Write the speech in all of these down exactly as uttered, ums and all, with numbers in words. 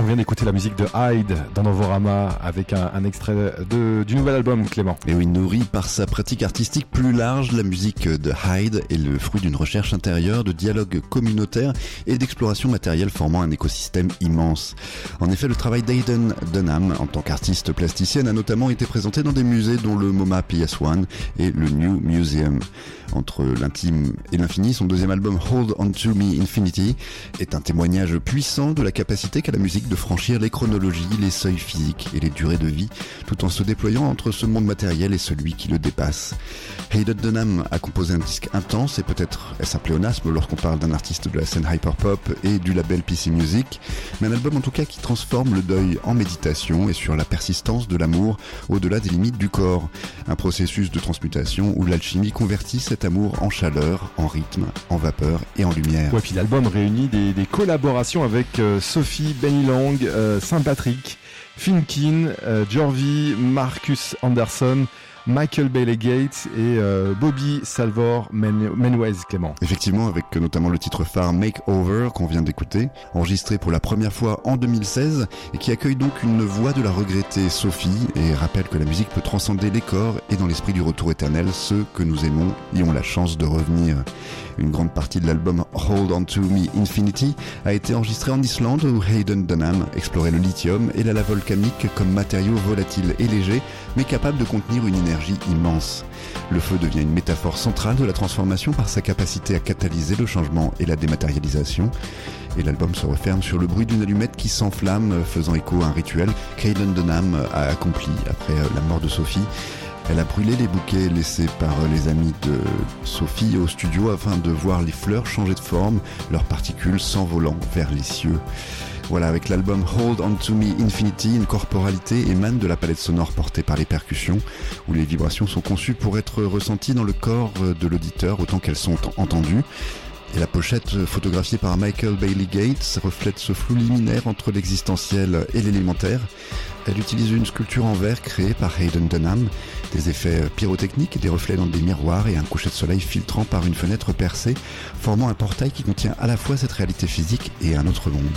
vient d'écouter la musique de Hyde dans Novorama avec un, un extrait de, du nouvel album, Clément. Et oui, nourri par sa pratique artistique plus large, la musique de Hyde est le fruit d'une recherche intérieure, de dialogue communautaire et d'exploration matérielle formant un écosystème immense. En effet, le travail d'Aiden Dunham en tant qu'artiste plasticienne a notamment été présenté dans des musées dont le MoMA P S un et le New Museum. Entre l'intime et l'infini, son deuxième album Hold On To Me Infinity est un témoignage puissant de la capacité qu'a la musique de franchir les chronologies, les seuils physiques et les durées de vie, tout en se déployant entre ce monde matériel et celui qui le dépasse. Aiden Dunham a composé un disque intense et peut-être est-ce un pléonasme lorsqu'on parle d'un artiste de la scène hyperpop et du label P C Music, mais un album en tout cas qui transforme le deuil en méditation et sur la persistance de l'amour au-delà des limites du corps. Un processus de transmutation où l'alchimie convertit cet amour en chaleur, en rythme, en vapeur et en lumière. Ouais, puis l'album réunit des, des collaborations avec euh, Sophie, Benny Long, euh, Saint-Patrick, Finkin, euh, Jorvi, Marcus Anderson, Michael Bailey Gates et euh, Bobby Salvor Menwez, Clément. Effectivement, avec notamment le titre phare Makeover qu'on vient d'écouter, enregistré pour la première fois en deux mille seize et qui accueille donc une voix de la regrettée Sophie et rappelle que la musique peut transcender les corps et dans l'esprit du retour éternel, ceux que nous aimons y ont la chance de revenir. Une grande partie de l'album Hold On To Me Infinity a été enregistrée en Islande où Aiden Dunham explorait le lithium et la lave volcanique comme matériaux volatiles et légers mais capables de contenir une énergie immense. Le feu devient une métaphore centrale de la transformation par sa capacité à catalyser le changement et la dématérialisation. Et l'album se referme sur le bruit d'une allumette qui s'enflamme, faisant écho à un rituel qu'Aiden Dunham a accompli après la mort de Sophie. Elle a brûlé les bouquets laissés par les amis de Sophie au studio afin de voir les fleurs changer de forme, leurs particules s'envolant vers les cieux. Voilà, avec l'album Hold On To Me Infinity, une corporalité émane de la palette sonore portée par les percussions, où les vibrations sont conçues pour être ressenties dans le corps de l'auditeur autant qu'elles sont entendues. Et la pochette, photographiée par Michael Bailey Gates, reflète ce flou liminaire entre l'existentiel et l'élémentaire. Elle utilise une sculpture en verre créée par Aiden Dunham, des effets pyrotechniques et des reflets dans des miroirs et un coucher de soleil filtrant par une fenêtre percée, formant un portail qui contient à la fois cette réalité physique et un autre monde.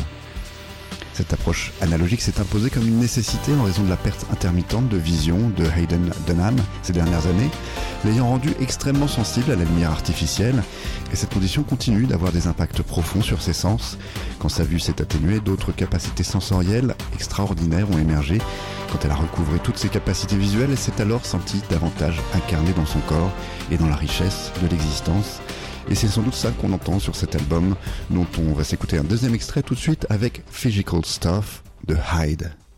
Cette approche analogique s'est imposée comme une nécessité en raison de la perte intermittente de vision de Aiden Dunham ces dernières années, l'ayant rendu extrêmement sensible à la lumière artificielle, et cette condition continue d'avoir des impacts profonds sur ses sens. Quand sa vue s'est atténuée, d'autres capacités sensorielles extraordinaires ont émergé. Quand elle a recouvré toutes ses capacités visuelles, elle s'est alors sentie davantage incarnée dans son corps et dans la richesse de l'existence. Et c'est sans doute ça qu'on entend sur cet album, dont on va s'écouter un deuxième extrait tout de suite avec Physical Stuff de Hyde.